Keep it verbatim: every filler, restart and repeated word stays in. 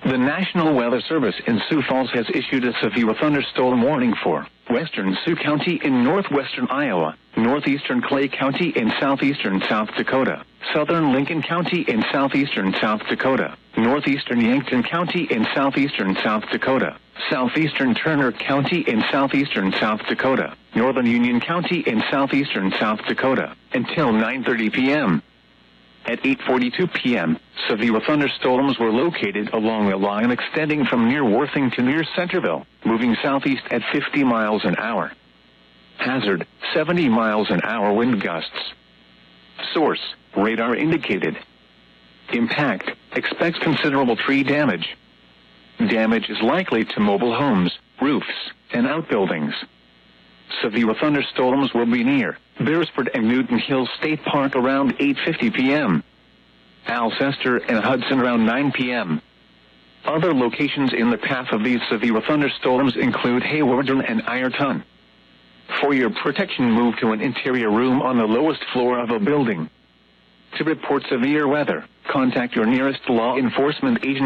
The National Weather Service in Sioux Falls has issued a severe thunderstorm warning for western Sioux County in northwestern Iowa, northeastern Clay County in southeastern South Dakota, southern Lincoln County in southeastern South Dakota, northeastern Yankton County in southeastern South Dakota, southeastern Turner County in southeastern South Dakota, northern Union County in southeastern South Dakota, until nine thirty p.m. At eight forty-two p.m., severe thunderstorms were located along a line extending from near Worthing to near Centerville, moving southeast at fifty miles an hour. Hazard, seventy miles an hour wind gusts. Source, radar indicated. Impact, expects considerable tree damage. Damage is likely to mobile homes, roofs, and outbuildings. Severe thunderstorms will be near Beresford and Newton Hills State Park around eight fifty p.m. Alcester and Hudson around nine p.m. Other locations in the path of these severe thunderstorms include Hawarden and Ironton. For your protection, move to an interior room on the lowest floor of a building. To report severe weather, contact your nearest law enforcement agency.